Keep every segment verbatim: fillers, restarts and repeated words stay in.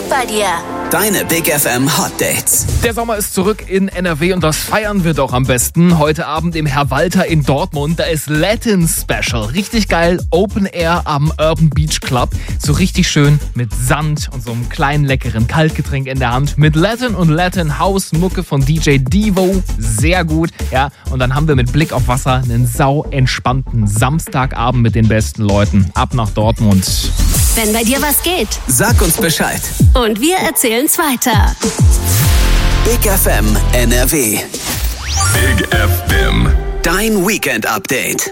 bei dir. Deine Big F M Hot Dates. Der Sommer ist zurück in N R W und das feiern wir doch am besten. Heute Abend im Herr Walter in Dortmund. Da ist Latin Special. Richtig geil. Open Air am Urban Beach Club. So richtig schön mit Sand und so einem kleinen leckeren Kaltgetränk in der Hand. Mit Latin und Latin House Mucke von D J Devo. Sehr gut. Ja, und dann haben wir mit Blick auf Wasser einen sau entspannten Samstagabend mit den besten Leuten. Ab nach Dortmund. Wenn bei dir was geht, Sag uns Bescheid. und wir erzählen's weiter. Big F M N R W. Big F M. Dein Weekend Update.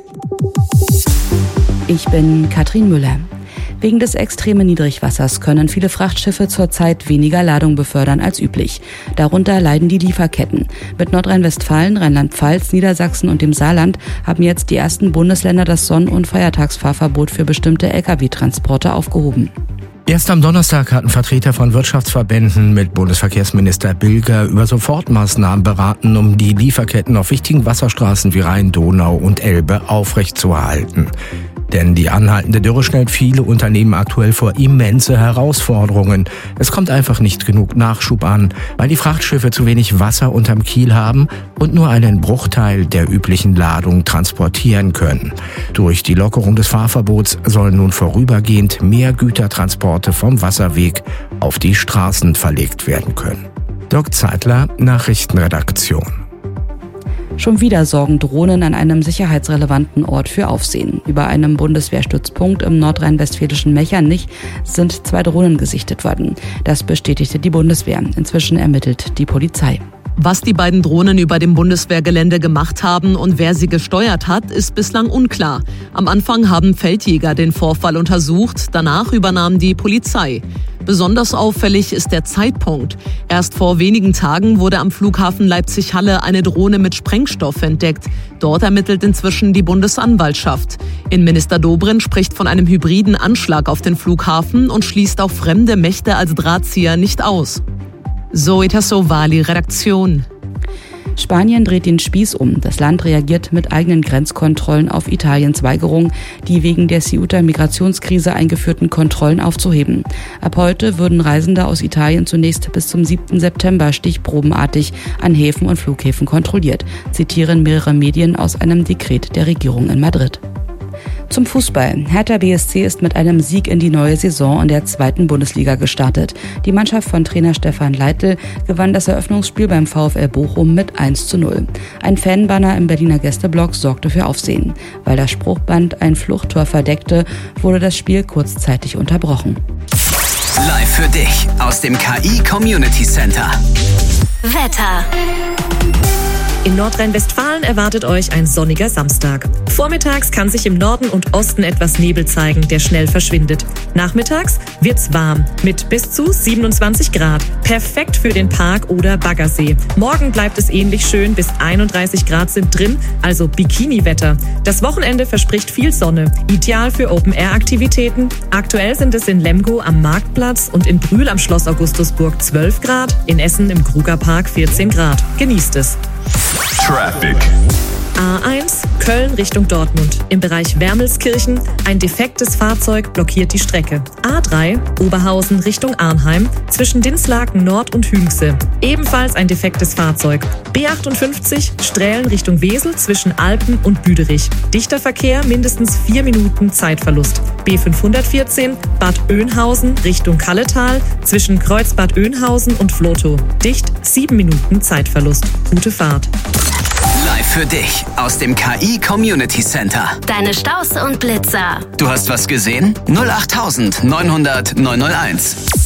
Ich bin Katrin Müller. Wegen des extremen Niedrigwassers können viele Frachtschiffe zurzeit weniger Ladung befördern als üblich. Darunter leiden die Lieferketten. Mit Nordrhein-Westfalen, Rheinland-Pfalz, Niedersachsen und dem Saarland haben jetzt die ersten Bundesländer das Sonn- und Feiertagsfahrverbot für bestimmte L K W-Transporte aufgehoben. Erst am Donnerstag hatten Vertreter von Wirtschaftsverbänden mit Bundesverkehrsminister Bilger über Sofortmaßnahmen beraten, um die Lieferketten auf wichtigen Wasserstraßen wie Rhein, Donau und Elbe aufrechtzuerhalten. Denn die anhaltende Dürre stellt viele Unternehmen aktuell vor immense Herausforderungen. Es kommt einfach nicht genug Nachschub an, weil die Frachtschiffe zu wenig Wasser unterm Kiel haben und nur einen Bruchteil der üblichen Ladung transportieren können. Durch die Lockerung des Fahrverbots sollen nun vorübergehend mehr Gütertransporte vom Wasserweg auf die Straßen verlegt werden können. Dirk Zeitler, Nachrichtenredaktion. Schon wieder sorgen Drohnen an einem sicherheitsrelevanten Ort für Aufsehen. Über einem Bundeswehrstützpunkt im nordrhein-westfälischen Mechernich sind zwei Drohnen gesichtet worden. Das bestätigte die Bundeswehr. Inzwischen ermittelt die Polizei. Was die beiden Drohnen über dem Bundeswehrgelände gemacht haben und wer sie gesteuert hat, ist bislang unklar. Am Anfang haben Feldjäger den Vorfall untersucht, danach übernahm die Polizei. Besonders auffällig ist der Zeitpunkt. Erst vor wenigen Tagen wurde am Flughafen Leipzig-Halle eine Drohne mit Sprengstoff entdeckt. Dort ermittelt inzwischen die Bundesanwaltschaft. Innenminister Dobrindt spricht von einem hybriden Anschlag auf den Flughafen und schließt auch fremde Mächte als Drahtzieher nicht aus. Zoe Tassovali, Redaktion. Spanien dreht den Spieß um. Das Land reagiert mit eigenen Grenzkontrollen auf Italiens Weigerung, die wegen der Ceuta-Migrationskrise eingeführten Kontrollen aufzuheben. Ab heute würden Reisende aus Italien zunächst bis zum siebten September stichprobenartig an Häfen und Flughäfen kontrolliert, zitieren mehrere Medien aus einem Dekret der Regierung in Madrid. Zum Fußball. Hertha B S C ist mit einem Sieg in die neue Saison in der zweiten Bundesliga gestartet. Die Mannschaft von Trainer Stefan Leitl gewann das Eröffnungsspiel beim VfL Bochum mit eins zu null. Ein Fanbanner im Berliner Gästeblock sorgte für Aufsehen. Weil das Spruchband ein Fluchttor verdeckte, wurde das Spiel kurzzeitig unterbrochen. Live für dich aus dem K I Community Center. Wetter. In Nordrhein-Westfalen erwartet euch ein sonniger Samstag. Vormittags kann sich im Norden und Osten etwas Nebel zeigen, der schnell verschwindet. Nachmittags wird's warm mit bis zu siebenundzwanzig Grad. Perfekt für den Park oder Baggersee. Morgen bleibt es ähnlich schön, bis einunddreißig Grad sind drin, also Bikini-Wetter. Das Wochenende verspricht viel Sonne, ideal für Open-Air-Aktivitäten. Aktuell sind es in Lemgo am Marktplatz und in Brühl am Schloss Augustusburg zwölf Grad, in Essen im Krugerpark vierzehn Grad. Genießt es. Traffic. A eins, Köln Richtung Dortmund. Im Bereich Wermelskirchen ein defektes Fahrzeug blockiert die Strecke. A drei, Oberhausen Richtung Arnheim, zwischen Dinslaken Nord und Hünxe. Ebenfalls ein defektes Fahrzeug. B achtundfünfzig, Strählen Richtung Wesel zwischen Alpen und Büderich. Dichter Verkehr, mindestens vier Minuten Zeitverlust. B fünfhundertvierzehn, Bad Oeynhausen Richtung Kalletal, zwischen Kreuzbad Oeynhausen und Vlotho. Dicht, sieben Minuten Zeitverlust. Gute Fahrt. Live für dich aus dem K I Community Center. Deine Staus und Blitzer. Du hast was gesehen? null acht neun null null neun null eins.